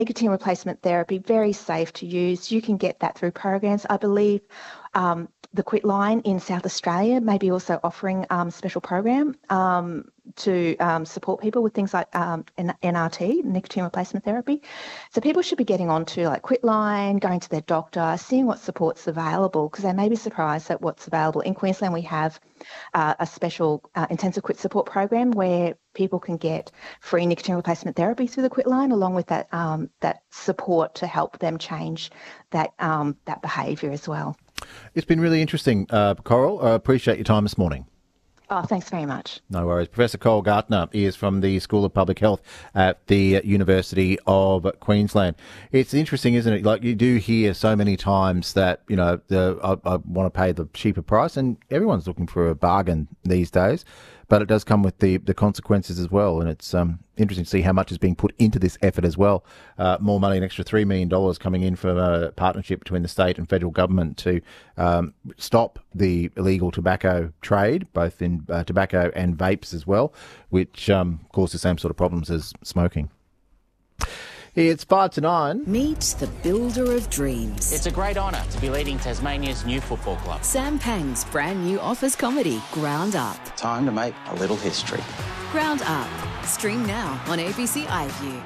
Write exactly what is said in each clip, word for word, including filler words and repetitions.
nicotine replacement therapy, very safe to use. You can get that through programs. I believe um, the Quitline in South Australia may be also offering um, a special program um, to um, support people with things like um, N R T, nicotine replacement therapy. So people should be getting onto like Quitline, going to their doctor, seeing what support's available, because they may be surprised at what's available. In Queensland, we have uh, a special uh, intensive quit support program where people can get free nicotine replacement therapy through the Quitline, along with that um, that support to help them change that um, that behaviour as well. It's been really interesting, uh, Coral. I appreciate your time this morning. Oh, thanks very much. No worries. Professor Coral Gartner is from the School of Public Health at the University of Queensland. It's interesting, isn't it? Like, you do hear so many times that, you know, the, I, I want to pay the cheaper price, and everyone's looking for a bargain these days. But it does come with the, the consequences as well, and it's um, interesting to see how much is being put into this effort as well. Uh, more money, an extra three million dollars coming in from a partnership between the state and federal government to um, stop the illegal tobacco trade, both in uh, tobacco and vapes as well, which um, cause the same sort of problems as smoking. It's five to nine. Meet the builder of dreams. It's a great honour to be leading Tasmania's new football club. Sam Pang's brand new office comedy, Ground Up. Time to make a little history. Ground Up. Stream now on A B C iView.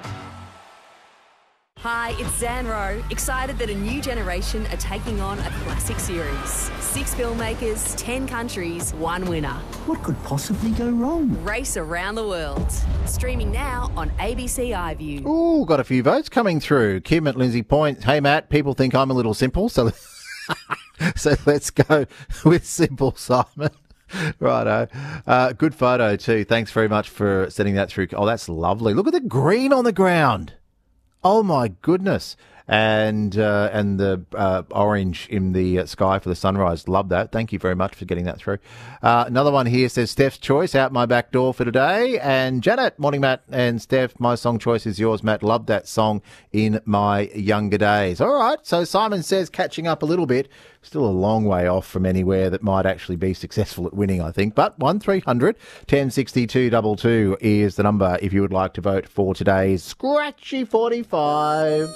Hi, it's Zan Rowe, excited that a new generation are taking on a classic series. Six filmmakers, ten countries, one winner. What could possibly go wrong? Race around the world. Streaming now on A B C iView. Ooh, got a few votes coming through. Kim at Lindsay Point. Hey, Matt, people think I'm a little simple, so, so let's go with Simple Simon. Righto. Uh, good photo too. Thanks very much for sending that through. Oh, that's lovely. Look at the green on the ground. Oh my goodness. And uh, and the uh, orange in the uh, sky for the sunrise. Love that. Thank you very much for getting that through. Uh, another one here says, Steph's choice out my back door for today. And Janet, morning, Matt and Steph, my song choice is yours, Matt. Loved that song in my younger days. All right. So Simon says catching up a little bit. Still a long way off from anywhere that might actually be successful at winning, I think. But one three hundred ten sixty-two two two is the number if you would like to vote for today's Scratchy forty-five.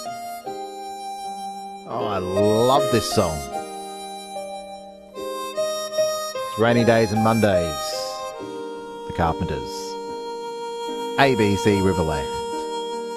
Oh, I love this song. It's Rainy Days and Mondays. The Carpenters. A B C Riverland.